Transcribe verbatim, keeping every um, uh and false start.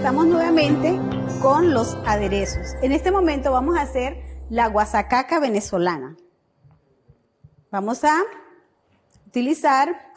estamos nuevamente con los aderezos. En este momento vamos a hacer la guasacaca venezolana. Vamos a utilizar